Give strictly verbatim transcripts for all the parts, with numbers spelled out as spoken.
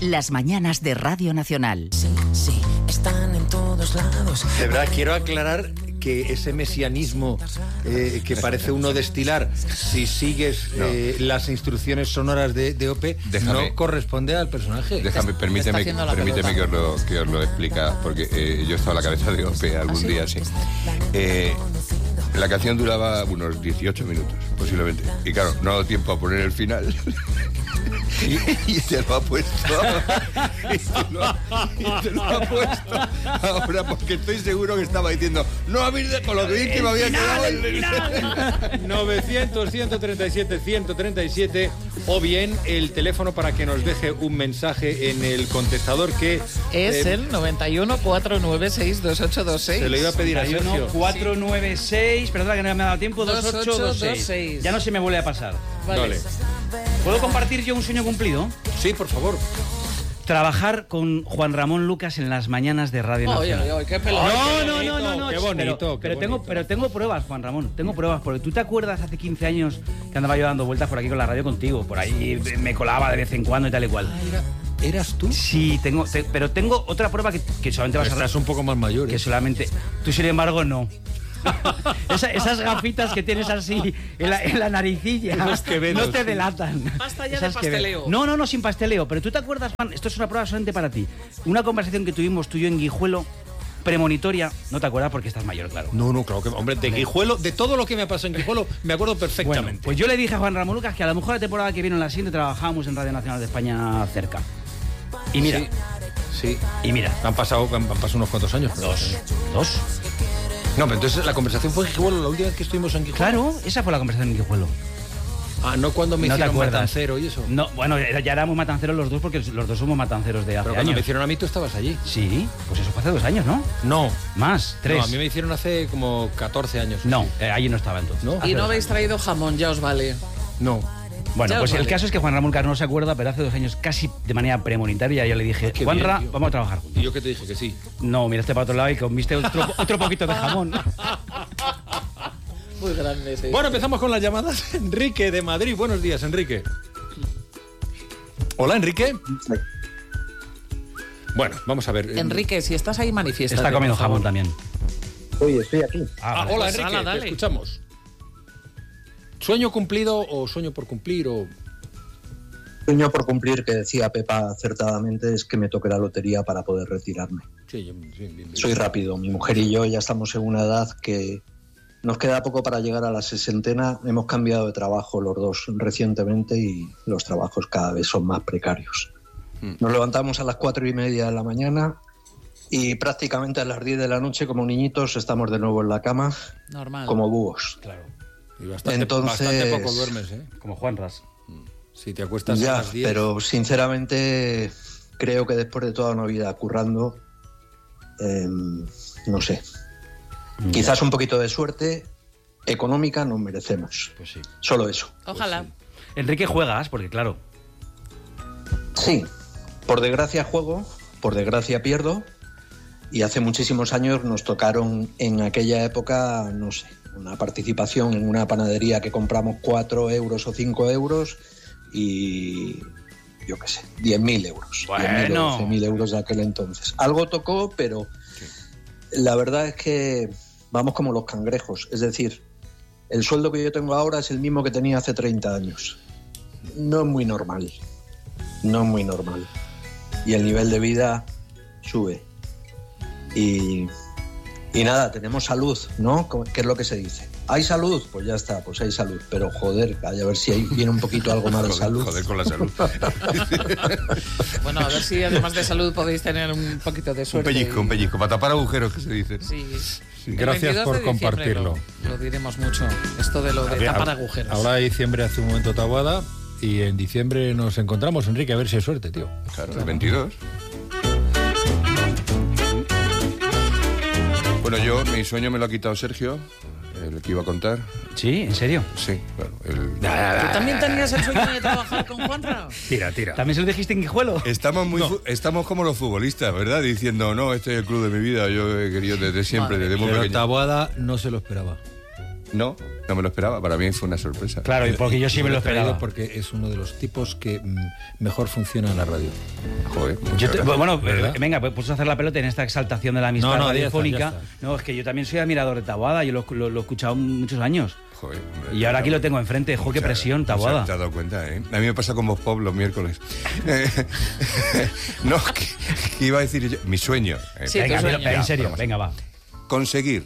Las mañanas de Radio Nacional. Sí, sí, están en todos lados. De verdad, quiero aclarar que ese mesianismo eh, que parece uno destilar, si sigues no. eh, las instrucciones sonoras de, de O P, Déjame. no corresponde al personaje. Déjame, permíteme, permíteme que os lo, que os lo explica, porque eh, yo he estado a la cabeza de O P algún ¿Ah, sí? día, sí. Eh, la canción duraba unos dieciocho minutos, posiblemente. Y claro, no ha dado tiempo a poner el final. Y, y te lo ha puesto y te lo, y te lo ha puesto ahora, porque estoy seguro que estaba diciendo no habéis de con lo que bien que me había quedado el... novecientos, ciento treinta y siete, ciento treinta y siete o bien el teléfono para que nos deje un mensaje en el contestador que es eh, el noventa y uno, cuatrocientos noventa y seis, veintiocho veintiséis. Se lo iba a pedir a Sergio. cuatrocientos noventa y seis, sí. Perdona que no me ha dado tiempo, veintiocho veintiséis. Ya no se me vuelve a pasar. Vale. Vale. ¿Puedo compartir yo un sueño cumplido? Sí, por favor. Trabajar con Juan Ramón Lucas en las mañanas de Radio Nacional. Oye, oye, qué pelado. No, no, no, no, no. Qué bonito, pero, qué pero bonito. tengo, pero tengo pruebas, Juan Ramón. Tengo pruebas, porque tú te acuerdas hace quince años que andaba yo dando vueltas por aquí con la radio contigo, por ahí me colaba de vez en cuando y tal y cual. Ah, era, ¿Eras tú? Sí, tengo, te, pero tengo otra prueba que, que solamente vas a... Estás un poco más mayor. ¿eh? Que solamente... Tú, sin embargo, no. Esa, esas gafitas que tienes así en la, en la naricilla no te delatan. Basta ya de pasteleo. No, no, no, sin pasteleo. Pero tú te acuerdas, Juan, esto es una prueba solamente para ti. Una conversación que tuvimos tú y yo en Guijuelo, premonitoria, no te acuerdas porque estás mayor, claro. No, no, claro que, hombre, de Guijuelo, de todo lo que me pasó en Guijuelo, me acuerdo perfectamente. Bueno, pues yo le dije a Juan Ramón Lucas que a lo mejor la temporada que viene en la siguiente trabajábamos en Radio Nacional de España cerca. Y mira, sí, sí. Y mira, han pasado, han pasado unos cuantos años. Dos. Dos. No, pero entonces la conversación fue en Guijuelo, la última vez que estuvimos en Guijuelo. Claro, esa fue la conversación en Guijuelo. Ah, no cuando me ¿No hicieron te matancero y eso. No, bueno, ya éramos matanceros los dos porque los dos somos matanceros de hace Pero cuando años. me hicieron a mí tú estabas allí. Sí, pues eso fue hace dos años, ¿no? No. Más, tres. No, a mí me hicieron hace como catorce años. No, eh, allí no estaba entonces. ¿No? Y no habéis traído jamón, ya os vale. No. Bueno, Ya pues vale. el caso es que Juan Ramón Lucas no se acuerda, pero hace dos años, casi de manera premonitoria, yo le dije, Qué Juanra, bien, tío. vamos a trabajar juntos. Y yo que te dije que sí. No, miraste para otro lado y comiste otro, otro poquito de jamón. Muy grande, sí. Bueno, empezamos con las llamadas. Enrique de Madrid. Buenos días, Enrique. Hola, Enrique. Bueno, vamos a ver. Enrique, si estás ahí, manifiesta. Está comiendo jamón también. Oye, estoy aquí. Ah, vale. hola, Pues, Enrique, ala, dale. te escuchamos. ¿Sueño cumplido o sueño por cumplir o...? Sueño por cumplir, que decía Pepa acertadamente, es que me toque la lotería para poder retirarme. Sí, yo, sí, bien, bien. Soy rápido, mi mujer y yo ya estamos en una edad que nos queda poco para llegar a la sesentena. Hemos cambiado de trabajo los dos recientemente y los trabajos cada vez son más precarios. Mm. Nos levantamos a las cuatro y media de la mañana y prácticamente a las diez de la noche, como niñitos, estamos de nuevo en la cama, Normal. como búhos. Claro, Y bastante, Entonces- bastante poco duermes, ¿eh? como Juanras. Si te acuestas a Ya, las diez... pero sinceramente creo que después de toda una vida currando, eh, no sé, quizás un poquito de suerte económica nos merecemos. Pues sí. Solo eso. Ojalá. Enrique, juegas, porque claro, Sí, por desgracia juego, por desgracia pierdo, y hace muchísimos años nos tocaron en aquella época, no sé, una participación en una panadería que compramos cuatro euros o cinco euros y yo qué sé, diez mil euros. Bueno. diez mil o doce mil euros de aquel entonces. Algo tocó, pero la verdad es que vamos como los cangrejos. Es decir, el sueldo que yo tengo ahora es el mismo que tenía hace treinta años. No es muy normal. No es muy normal. Y el nivel de vida sube. Y, y nada, tenemos salud, ¿no? ¿Qué es lo que se dice? ¿Hay salud? Pues ya está, pues hay salud. Pero joder, a ver si hay, viene un poquito algo más de Joder, salud. joder con la salud. Bueno, a ver si además de salud podéis tener un poquito de Un suerte. pellizco, un pellizco, para tapar agujeros, que se dice. Sí. El Gracias veintidós por de diciembre compartirlo. Lo, lo diremos mucho. Esto de lo de tapar agujeros. Ahora de diciembre hace un momento Taboada y en diciembre nos encontramos, Enrique, a ver si hay suerte, tío. Claro, el veintidós. Bueno, yo, mi sueño me lo ha quitado Sergio, el que iba a contar. ¿sí? ¿En serio? Sí, claro. El... ¿Tú también tenías el sueño de trabajar con Juanra? Tira, tira. ¿También se lo dijiste en Guijuelo? Estamos muy fu- estamos como los futbolistas, ¿verdad? Diciendo, no, este es el club de mi vida, yo he querido desde siempre, Madre desde muy Pero pequeño. Taboada no se lo esperaba. No, no me lo esperaba. Para mí fue una sorpresa. Claro, y porque yo sí me lo he traído esperaba. Porque es uno de los tipos que mm, mejor funciona en la radio. Joder, muchas Yo te- gracias. bueno, ¿Verdad? eh, venga, pues puedes hacer la pelota en esta exaltación de la amistad No, no, ya radiofónica. está, ya está. No, es que yo también soy admirador de Taboada, yo lo, lo- lo he escuchado muchos años. Joder, hombre, Y ahora aquí lo tengo enfrente, jo, qué Muchas- presión, muchas- Taboada. Te has dado cuenta, ¿eh? A mí me pasa con Voz Pop los miércoles. Eh, no, que, que iba a decir yo, mi sueño. eh, Sí, Venga, tu pero- sueño. en serio, vamos. venga, va. Conseguir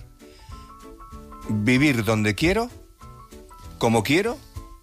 vivir donde quiero, como quiero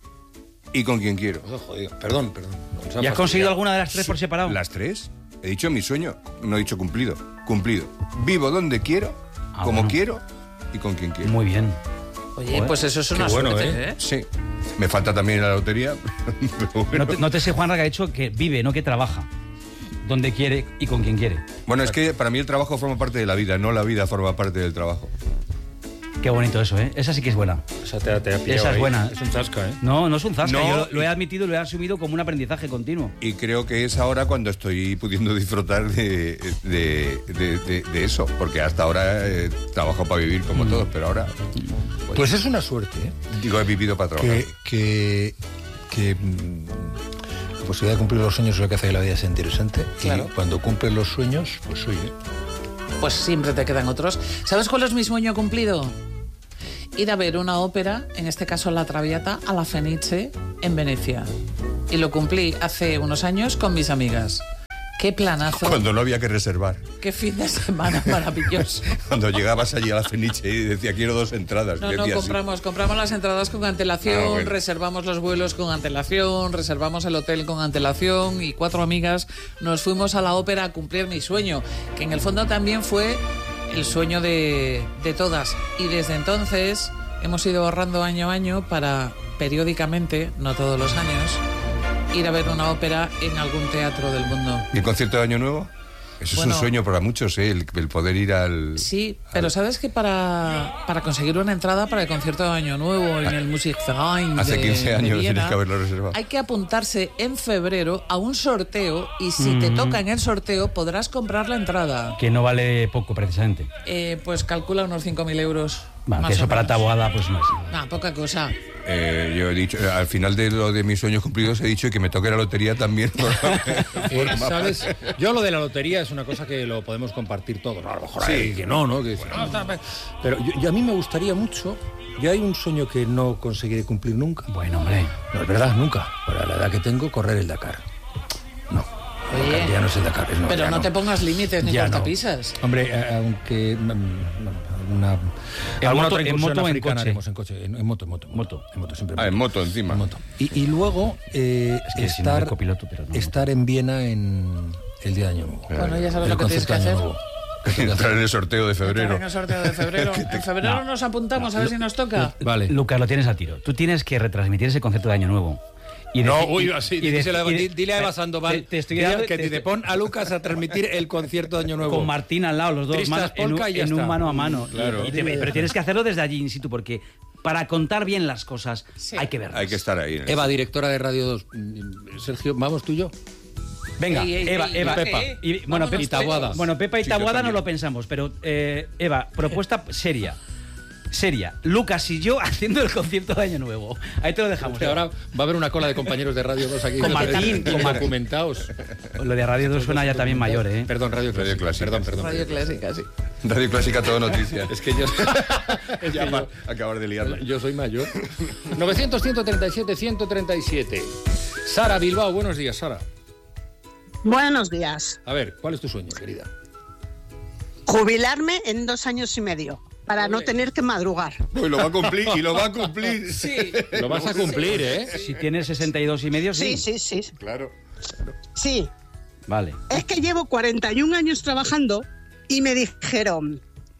y con quien quiero. Oh, joder, perdón, perdón. Nos ha ¿Y has conseguido fastidiado. alguna de las tres por separado? ¿Las tres? He dicho mi sueño, no he dicho cumplido. Cumplido. Vivo donde quiero, Ah, como bueno. quiero y con quien quiero. Muy bien. Oye, Joder, pues eso es qué una bueno, suerte, ¿eh? ¿eh? Sí. Me falta también la lotería, pero bueno. No te, no te sé, Juanra, que ha dicho que vive, no que trabaja. Donde quiere y con quien quiere. Bueno, es que para mí el trabajo forma parte de la vida, no la vida forma parte del trabajo. Qué bonito eso, ¿eh? Esa sí que es buena. Esa te, te ha pillado Esa es ahí. buena. Es un zasca, ¿eh? No, no es un zasca. No, yo lo, lo he y- admitido y lo he asumido como un aprendizaje continuo. Y creo que es ahora cuando estoy pudiendo disfrutar de, de, de- de- de eso, porque hasta ahora he trabajado para vivir como todos, pero ahora pues, Pues es una suerte, ¿eh? digo, he vivido para trabajar. Que, que, que mm, la posibilidad de cumplir los sueños es lo que hace que la vida sea interesante. Claro. Y cuando cumples los sueños, pues oye. Pues siempre te quedan otros. ¿Sabes cuál es mi sueño cumplido? Ir a ver una ópera, en este caso La Traviata, a la Fenice, en Venecia. Y lo cumplí hace unos años con mis amigas. Qué planazo, Cuando no había que reservar. qué fin de semana maravilloso. Cuando llegabas allí a la Fenice y decía, quiero dos entradas. No, no, decía, compramos, compramos las entradas con antelación, Ah, bueno. reservamos los vuelos con antelación, reservamos el hotel con antelación y cuatro amigas nos fuimos a la ópera a cumplir mi sueño, que en el fondo también fue el sueño de, de todas. Y desde entonces hemos ido ahorrando año a año para periódicamente, no todos los años, ir a ver una ópera en algún teatro del mundo. ¿Y el concierto de Año Nuevo? Eso Bueno. es un sueño para muchos, ¿eh? el, el poder ir al... Sí, pero ¿sabes que para, para conseguir una entrada para el concierto de Año Nuevo en el Musikverein Hace de- quince de años Viena, tienes que haberlo reservado. hay que apuntarse en febrero a un sorteo y si te toca en el sorteo podrás comprar la entrada. Que no vale poco, precisamente. Eh, pues calcula unos cinco mil euros. Bueno, más que eso o para menos. Taboada, pues no es. Nah, poca cosa. Eh, yo he dicho, eh, al final de lo de mis sueños cumplidos he dicho que me toque la lotería también. Eh, ¿Sabes? Yo lo de la lotería es una cosa que lo podemos compartir todos. A lo mejor Sí. hay que no, ¿no? Que dice, "No, está bien". Pero yo, yo a mí me gustaría mucho. Yo hay un sueño que no conseguiré cumplir nunca. Bueno, hombre. No es verdad, nunca. Para la edad que tengo, correr el Dakar. No. Oye, Dakar ya no es el Dakar. es no, pero ya no, te pongas límites ni Ya no. cortapisas. Hombre, eh, aunque mm, mm, una, ¿En alguna moto- otra en incursión moto o en africana coche? haremos en coche, en, en moto, en moto, en moto, en moto siempre. Ah, en moto encima. En moto. Y, y luego eh, Es que si no estar, de copiloto, pero no. estar en Viena en el día de Año Nuevo. Bueno, ya sabes El lo que tienes concierto que de Año hacer. Nuevo. ¿Qué tengo que Entrar hacer? en el sorteo de febrero. En el sorteo de febrero. En febrero No. nos apuntamos a ver si nos toca. Vale. Lucas, lo tienes a tiro. Tú tienes que retransmitir ese concepto de Año Nuevo. Y No, deci- uy, y- así, y deci- díselo a- y de- dile a Eva Sandoval Te, te estoy dile dando- que te- te, pon a Lucas a transmitir el concierto de Año Nuevo. con Martín al lado, los dos Tristas manos, en, un, polka y ya en un está. mano a mano. Claro. Y te- pero tienes que hacerlo desde allí in situ, porque para contar bien las cosas Sí. hay que verlas. Hay que estar ahí. en el- Eva, directora de Radio dos. Mm, Sergio, ¿vamos tú y yo? Venga, Ey, ey, Eva, ey, Eva, ey, Pepa. ey. Y, bueno, Vámonos, Pepa y Taboada. Bueno, Pepa y Sí, yo Taboada no también. lo pensamos, pero eh, Eva, propuesta seria. Seria. Lucas y yo haciendo el concierto de Año Nuevo. Ahí te lo dejamos. Que ahora va a haber una cola de compañeros de Radio dos aquí. Con Martín, con Martín. documentados. Lo de Radio dos suena ya también mayor, ¿eh? Perdón, Radio Clásica. Radio Clásica. Perdón, perdón. Radio Clásica, sí. Radio Clásica, todo noticias. Es que yo, es ya que para yo, acabar de liarla. yo soy mayor. novecientos, ciento treinta y siete, ciento treinta y siete. Sara Bilbao, buenos días, Sara. Buenos días. A ver, ¿cuál es tu sueño, querida? Jubilarme en dos años y medio para no Ole. tener que madrugar. Uy, lo va a cumplir y lo va a cumplir. Sí. Lo vas a cumplir, ¿eh? Si tienes sesenta y dos y medio, sí. Sí, sí, sí. Claro. Sí. Vale. Es que llevo cuarenta y un años trabajando y me dijeron,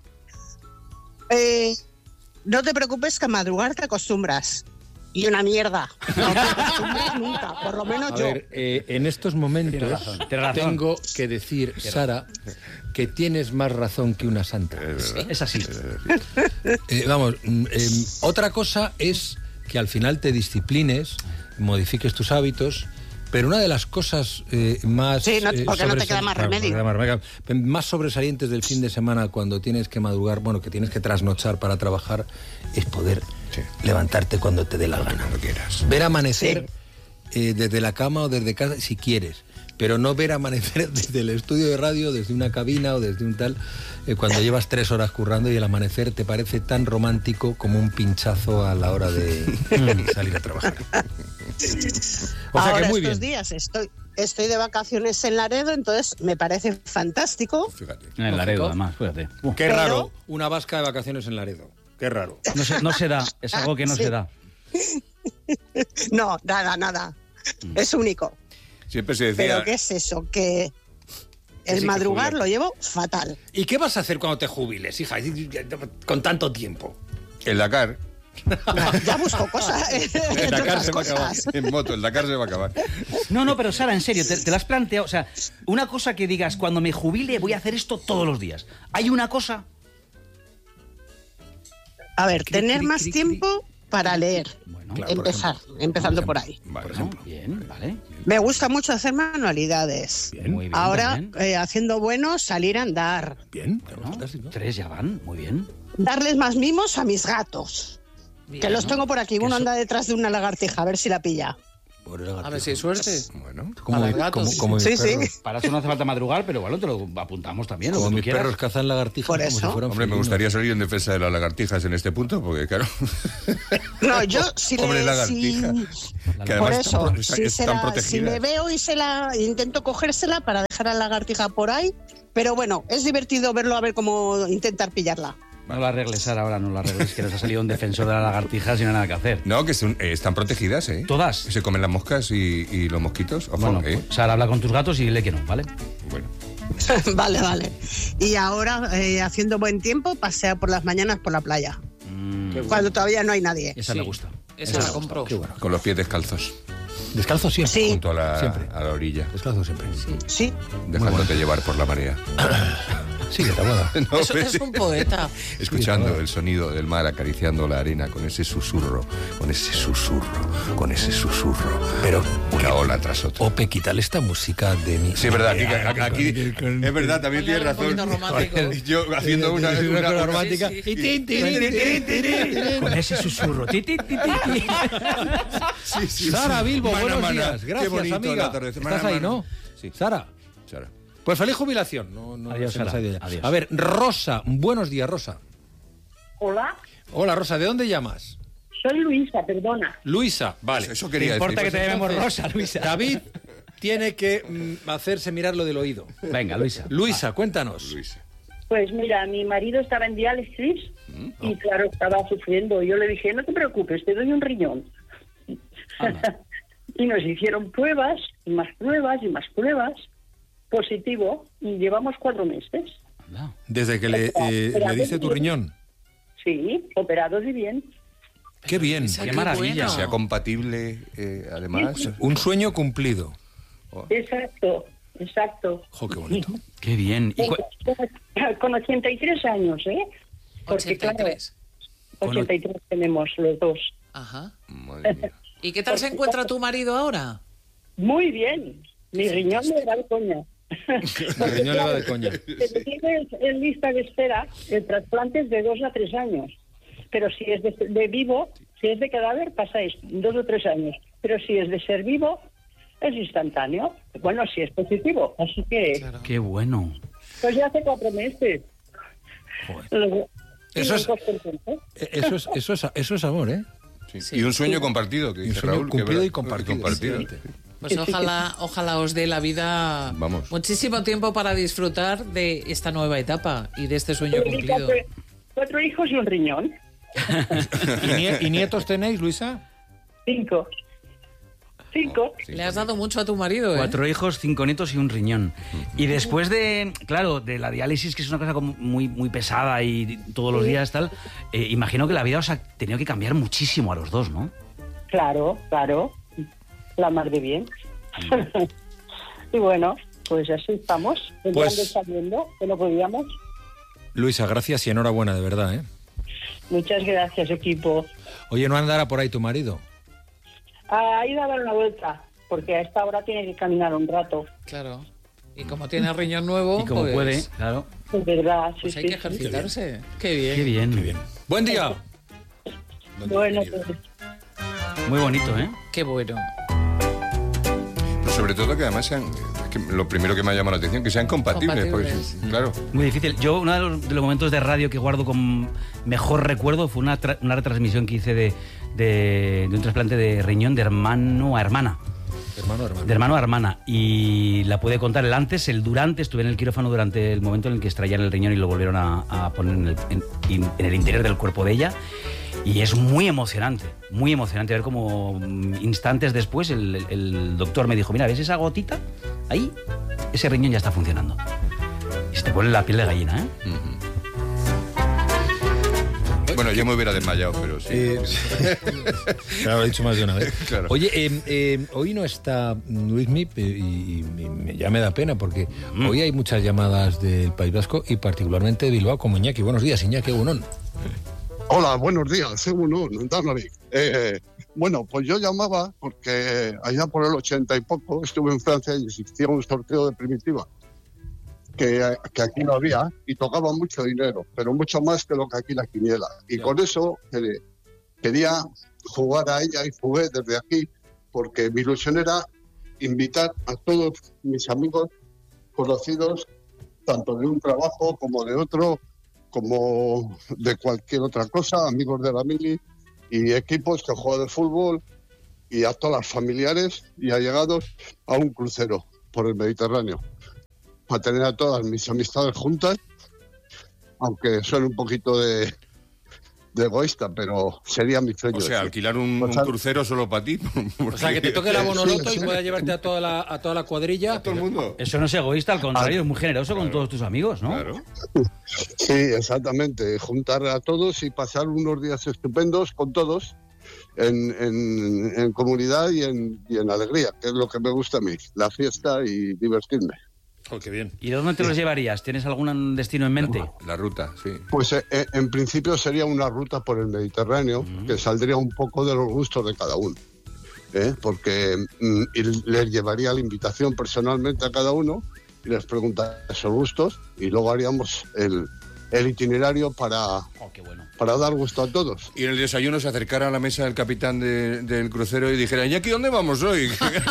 eh, no te preocupes que a madrugar te acostumbras. Y una mierda. No te acostumbras nunca, por lo menos A yo. ver, eh, en estos momentos Tienes razón, tienes razón. tengo que decir, Sara, que tienes más razón que una santa. Es así. Eh, vamos, mm, eh, otra cosa es que al final te disciplines, modifiques tus hábitos Pero una de las cosas eh, más... Sí, no, eh, porque no te queda más claro, remedio. porque más remedio. Más sobresalientes del fin de semana cuando tienes que madrugar, bueno, que tienes que trasnochar para trabajar, es poder Sí. levantarte cuando te dé la gana. Cuando quieras. Ver amanecer eh, desde la cama o desde casa, si quieres. Pero no ver amanecer desde el estudio de radio, desde una cabina o desde un tal, eh, cuando llevas tres horas currando y el amanecer te parece tan romántico como un pinchazo a la hora de salir a trabajar. O sea Ahora que muy estos bien. días estoy, estoy de vacaciones en Laredo, entonces me parece fantástico. Fíjate. En el Laredo, además, fíjate. Uh, Qué Pero- raro, una vasca de vacaciones en Laredo. Qué raro. no, se, no se da, es algo que no Sí. se da. No, nada, nada. Mm. Es único. Siempre se decía... Pero ¿qué es eso? Que sí, el que madrugar jubilar. lo llevo fatal. ¿Y qué vas a hacer cuando te jubiles, hija? Con tanto tiempo. El Dakar, Ya busco cosas. entre Dakar otras se va a acabar. cosas. en moto, el Dakar se va a acabar. No, no, pero Sara, en serio, te, te lo has planteado. O sea, una cosa que digas, cuando me jubile voy a hacer esto todos los días. ¿Hay una cosa? A ver, Cri, tener cri, más cri, tiempo para leer. Bueno, Claro, por Empezar, empezando por ahí. Vale. bueno, bien, vale. Me gusta mucho hacer manualidades. Bien, Muy bien. Ahora, bien. eh, haciendo bueno, salir a andar. bien. ¿No? Fantástico. Tres ya van, muy bien. Darles más mimos a mis gatos. Que los tengo por aquí. Que Uno eso- anda detrás de una lagartija, a ver si la pilla. Pobre lagartijo. A ver si hay suerte. Bueno, Como, Para mi- los gatos. como, como mis Sí, sí. perros. Para eso no hace falta madrugar, pero bueno, te lo apuntamos también. lo Como que tú mis quieras. perros cazan lagartijas Por como eso. si fueran hombre, me felinos. gustaría salir en defensa de las lagartijas en este punto, porque claro... No, yo si Pobre le... lagartija. si- Que Por además eso, están, pro- si, se están la- protegidas. si me veo y se la intento cogérsela para dejar a la lagartija por ahí, pero bueno, es divertido verlo a ver cómo intentar pillarla. No la arregles, Sara, ahora no la arregles, que nos ha salido un defensor de la lagartija sin nada que hacer. No, que son- eh, están protegidas, ¿eh? ¿Todas? Se comen las moscas y, y los mosquitos. Ojo, Bueno, ¿eh? pues, Sara, habla con tus gatos y dile que no, ¿vale? Bueno. Vale, vale. Y ahora, eh, haciendo buen tiempo, pasea por las mañanas por la playa, Mm, cuando todavía no hay nadie. esa Sí. me gusta. Esa la compro. Qué bueno. Con los pies descalzos, Descalzo siempre. Sí. junto a la, Siempre. a la orilla, Descalzo siempre. Sí. dejándote llevar por la marea. Sí, que te aguada. No, Eso pues, es un poeta. escuchando el sonido del mar acariciando la arena con ese susurro, con ese susurro, con ese susurro. Pero, una ola tras otra. Ope, quítale esta música de mi... Sí, es verdad, aquí, aquí- es verdad, también tienes Ponle un razón. poquito romántico. Yo haciendo una, una, una- cosa una- romántica. sí, sí. Y tin, tin, tin, tin, tin, tin. Con ese susurro. Ti, ti, ti, ti, ti. Sí, sí, Sara sí. Bilbo, Mana, buenos mana. días. Qué Gracias, bonito el amiga. atardecer. Estás Mana, ahí, mana. ¿no? Sí. Sara. Sara. Pues feliz jubilación. No, no Adiós, se nos Sara. ha ido ya. Adiós. A ver, Rosa. Buenos días, Rosa. Hola, Hola, Rosa. ¿De dónde llamas? soy Luisa, perdona. Luisa. Vale. Eso ¿Te quería importa que decir. te llamemos Entonces, Rosa, Luisa? David tiene que mm, hacerse mirar lo del oído. Venga, Luisa. Luisa, cuéntanos. Luisa. Pues mira, mi marido estaba en diálisis Mm, y claro, estaba sufriendo. Yo le dije, no te preocupes, te doy un riñón. Y nos hicieron pruebas, y más pruebas, y más pruebas. Positivo, y llevamos cuatro meses. Anda. Desde que le, eh, le diste tu riñón. Sí, operados y bien. Qué bien. Esa, Qué maravilla. bueno. Sea compatible, eh, además. Un sueño cumplido. Exacto, exacto. Jo, qué bonito. Qué bien. ¿Y cu- Con ochenta y tres años, ¿eh? Porque, ochenta y tres. claro, ochenta y tres tenemos los dos. Ajá. Madre mía. ¿Y qué tal se encuentra tu marido ahora? Muy bien. Mi riñón me da de coña. El riñón le va de coña. Se tiene en lista de espera el trasplante es de dos a tres años. Pero si es de, de vivo, si es de cadáver, pasa esto, dos o tres años. Pero si es de ser vivo, es instantáneo. Bueno, si es positivo. Así que, Claro. Qué bueno. pues ya hace cuatro meses. Joder. Luego- y Eso es- los dos contentos. Eh, Eso es, eso es, eso es amor, ¿eh? Sí. Sí. Y un sueño compartido, que Y un dice sueño Raúl. que cumplido verdad- y compartido. compartido. Pues ojalá, ojalá os dé la vida Vamos. muchísimo tiempo para disfrutar de esta nueva etapa y de este sueño Tengo cumplido. cuatro, cuatro hijos y un riñón. ¿Y, nie- y nietos tenéis, Luisa? Cinco. Cinco. Le has dado mucho a tu marido, ¿eh? Cuatro hijos, cinco nietos y un riñón. Y después de, claro, de la diálisis, que es una cosa como muy, muy pesada y todos los días tal, eh, imagino que la vida os ha tenido que cambiar muchísimo a los dos, ¿no? Claro, claro. La mar de bien. Y bueno, pues así estamos. Pues- Pues... saliendo, que no podíamos. Luisa, gracias y enhorabuena, de verdad, ¿eh? Muchas gracias, equipo. Oye, ¿no andará por ahí tu marido? Ha ido a dar una vuelta. porque a esta hora tiene que caminar un rato. Claro. Y como tiene el riñón nuevo, Y como pues, puede, claro. Es verdad, sí, pues hay sí, que sí. ejercitarse. Qué bien. Qué bien. Qué bien. Buen día. Bueno, pues, Muy bonito, ¿eh? Qué bueno. Pero sobre todo que además sean, es que lo primero que me ha llamado la atención, que sean compatibles. Compatibles. Porque, claro. Muy difícil. Yo, uno de los, de los momentos de radio que guardo con mejor recuerdo fue una, tra- una retransmisión que hice de, de, de un trasplante de riñón de hermano a hermana. Hermano, hermano. De hermano a hermana. Y la pude contar el antes, el durante. Estuve en el quirófano durante el momento en el que extraían el riñón y lo volvieron a, a poner en el, en, en el interior del cuerpo de ella. Y es muy emocionante, muy emocionante ver cómo mm, instantes después el, el- el doctor me dijo, mira, ¿ves esa gotita? Ahí, ese riñón ya está funcionando. Y se te pone la piel de gallina, ¿eh? Bueno, yo me hubiera desmayado, pero sí. Eh, Claro, lo he dicho más de una vez. Claro. Oye, eh, eh, hoy no está Luismi y, y- y me- ya me da pena porque hoy hay muchas llamadas del País Vasco y particularmente de Bilbao como Iñaki. Buenos días, Iñaki Egunon. Hola, buenos días, según un, eh, Bueno, pues yo llamaba porque allá por el ochenta y poco estuve en Francia y existía un sorteo de primitiva que, que aquí no había y tocaba mucho dinero, pero mucho más que lo que aquí la quiniela. Y con eso eh, quería jugar a ella y jugué desde aquí porque mi ilusión era invitar a todos mis amigos conocidos, tanto de un trabajo como de otro, como de cualquier otra cosa, amigos de la mili y equipos que juegan de fútbol y a todas las familiares y allegados a un crucero por el Mediterráneo, para tener a todas mis amistades juntas, aunque suene un poquito de, de egoísta, pero sería mi sueño. O sea, sí. alquilar un, O un sea, crucero solo para ti. O sea, que te toque la Sí, bonoloto sí. y puedas llevarte a toda la, a toda la cuadrilla. todo el mundo. Eso no es egoísta, al contrario, es muy generoso con todos tus amigos, ¿no? Claro. Sí, exactamente. Juntar a todos y pasar unos días estupendos con todos en, en, en comunidad y en, y en alegría, que es lo que me gusta a mí, la fiesta y divertirme. Oh, qué bien. ¿Y dónde te los llevarías? ¿Tienes algún destino en mente? La ruta, sí. Pues eh, eh, en principio sería una ruta por el Mediterráneo que saldría un poco de los gustos de cada uno, ¿eh? Porque mm, y les llevaría la invitación personalmente a cada uno y les preguntaría sus gustos y luego haríamos el, el itinerario para, Oh, qué bueno. para dar gusto a todos. Y en el desayuno se acercara a la mesa el capitán de- del crucero y dijera, ¿y aquí dónde vamos hoy?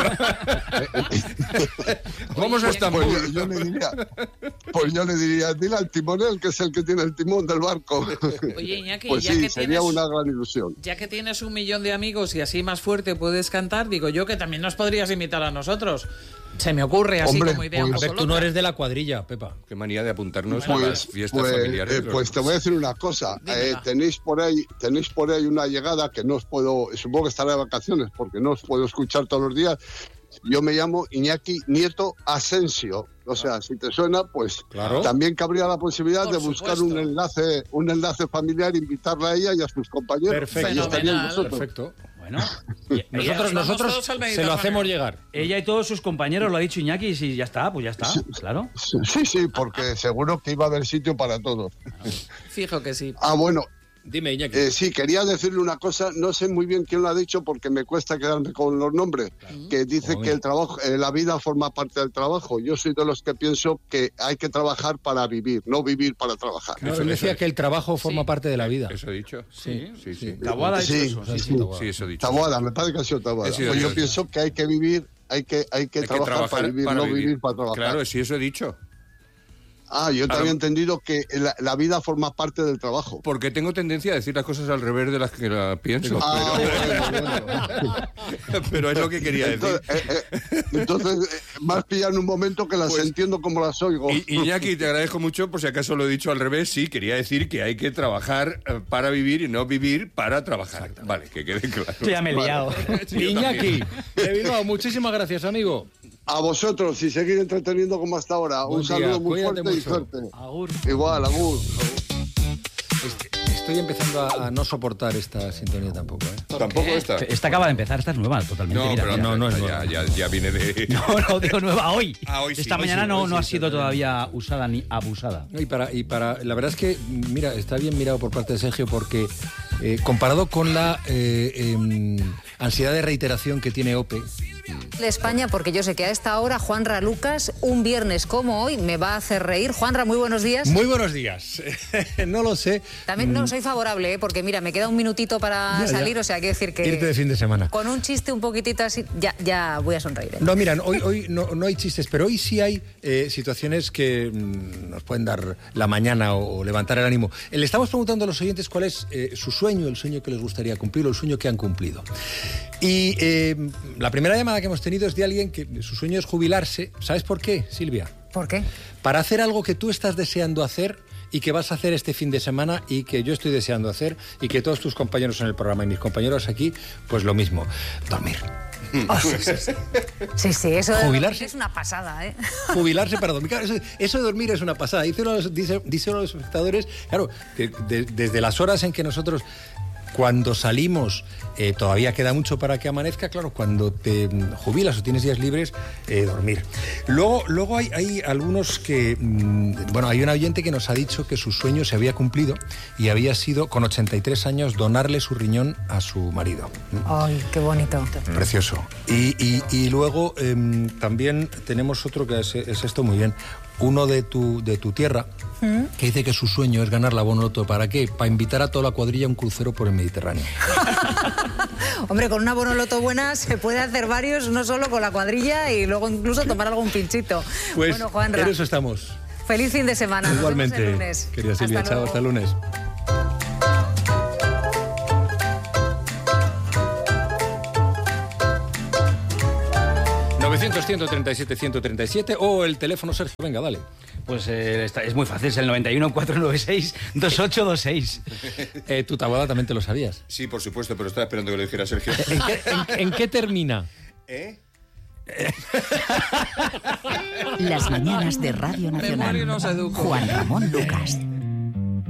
Vamos a Pues Estambul. yo, yo le diría, pues yo le diría, dile al timonel que es el que tiene el timón del barco. Oye, Iñaki, Pues ya sí, que sería tienes- una gran ilusión. Ya que tienes un millón de amigos y así más fuerte puedes cantar, digo yo que también nos podrías invitar a nosotros. Se me ocurre así Hombre, como idea. pues- un A ver, poco tú no loca. eres de la cuadrilla, Pepa. Qué manía de apuntarnos a las Pues, fiestas pues, familiares. eh, pues te voy a decir una cosa. Dímela. Eh, tenéis por ahí, tenéis por ahí una llegada que no os puedo, supongo que estaré de vacaciones porque no os puedo escuchar todos los días. Yo me llamo Iñaki Nieto Asensio. O sea, si te suena, pues Claro. también cabría la posibilidad Por de buscar supuesto. un enlace, un enlace familiar, invitarla a ella y a sus compañeros. Perfecto. Ahí estaríais Fenomenal. vosotros. Perfecto. Bueno, y- ella, Nosotros, vamos nosotros todos al se lo Mediterráneo. hacemos llegar. ella y todos sus compañeros, lo ha dicho Iñaki, y si ya está, pues ya está, claro. Sí, sí, porque seguro que iba a haber sitio para todos. Fijo que sí. Ah, bueno, Dime, Iñaki. Eh, sí, quería decirle una cosa, no sé muy bien quién lo ha dicho porque me cuesta quedarme con los nombres, que dice Muy que bien. el trabajo, eh, la vida forma parte del trabajo. Yo soy de los que pienso que hay que trabajar para vivir, no vivir para trabajar. No, él decía que el trabajo forma Sí. parte de la vida. ¿Eso he dicho? Sí, sí, sí. Taboada ha dicho Sí, eso, sí, sí. sí. Sí, eso he dicho. Taboada, me parece que ha sido Taboada. He sido Pues yo, yo sí. pienso que hay que vivir, hay que, hay que, Hay que trabajar, trabajar para vivir, no vivir. para trabajar. Claro, sí, eso he dicho. Ah, yo te Ahora- había entendido que la, la vida forma parte del trabajo. Porque tengo tendencia a decir las cosas al revés de las que la pienso. Ah, pero, bueno, bueno. pero es lo que quería decir. Entonces, eh, eh, entonces eh, más pillan un momento que las Pues- entiendo como las oigo. I- Iñaki, te agradezco mucho, por si acaso lo he dicho al revés, sí, quería decir que hay que trabajar eh, para vivir y no vivir para trabajar. Vale, que quede claro. Yo ya me he liado. Sí, yo Iñaki, también. de Bilbao, muchísimas gracias, amigo. A vosotros y seguir entreteniendo como hasta ahora. Buen Un saludo día, muy cuídate fuerte y mucho. suerte. Agur. Igual, agur. Este- Estoy empezando a, a no soportar esta sintonía tampoco, ¿eh? Tampoco esta. Esta acaba de empezar, esta es nueva, totalmente. No, mira, pero mira. no, no es ya, nueva. ya, ya viene de... No, no, digo nueva hoy. Ah, hoy sí, Esta hoy mañana sí, no, hoy no sí, ha sido perdón. todavía usada ni abusada. Y para, y para, la verdad es que, mira, está bien mirado por parte de Sergio porque eh, comparado con la eh, em, ansiedad de reiteración que tiene OPE, de España, porque yo sé que a esta hora Juanra Lucas, un viernes como hoy, me va a hacer reír. Juanra, muy buenos días. Muy buenos días. No lo sé. También no soy favorable, ¿eh? Porque mira, me queda un minutito para Ya, ya. salir, o sea, hay que decir que... Irte de fin de semana. Con un chiste un poquitito así, ya, ya voy a sonreír. ¿eh? No, mira, hoy, hoy no, no hay chistes, pero hoy sí hay eh, situaciones que mm, nos pueden dar la mañana o, o levantar el ánimo. Eh, Le estamos preguntando a los oyentes cuál es eh, su sueño, el sueño que les gustaría cumplir o el sueño que han cumplido. Y eh, la primera llamada que hemos tenido es de alguien que su sueño es jubilarse. ¿Sabes por qué, Silvia? ¿Por qué? Para hacer algo que tú estás deseando hacer y que vas a hacer este fin de semana y que yo estoy deseando hacer y que todos tus compañeros en el programa y mis compañeros aquí, pues lo mismo, dormir. Oh, sí, sí, sí. Sí, sí, eso de ¿Jubilarse? dormir es una pasada, ¿eh? Jubilarse para dormir. Claro, eso, eso de dormir es una pasada. Dice uno, de los, dice, dice uno de los espectadores, claro, que de, desde las horas en que nosotros, cuando salimos, eh, todavía queda mucho para que amanezca, claro, cuando te jubilas o tienes días libres, eh, dormir. Luego, luego hay, hay algunos que, mmm, bueno, hay un oyente que nos ha dicho que su sueño se había cumplido y había sido, con ochenta y tres años, donarle su riñón a su marido. Ay, qué bonito. Precioso. Y, y, y luego eh, también tenemos otro que es, es esto muy bien. Uno de tu, de tu tierra, ¿Mm? que dice que su sueño es ganar la Bonoloto. ¿Para qué? Para invitar a toda la cuadrilla a un crucero por el Mediterráneo. Hombre, con una Bonoloto buena se puede hacer varios, no solo con la cuadrilla y luego incluso tomar algún pinchito. Pues bueno, Juanra, en eso estamos. Feliz fin de semana. Nos Igualmente, vemos el lunes. querida Silvia, Hasta chao, luego. hasta el lunes. novecientos, ciento treinta y siete, ciento treinta y siete o el teléfono, Sergio, venga, dale. Pues eh, está- es muy fácil, es el noventa y uno, cuatrocientos noventa y seis, veintiocho veintiséis. Eh, tu tabuada también te lo sabías. Sí, por supuesto, pero estaba esperando que lo dijera Sergio. ¿En qué, en- en qué termina? ¿Eh? Las mañanas de Radio Memoria Nacional. nos educó. Juan Ramón Lucas.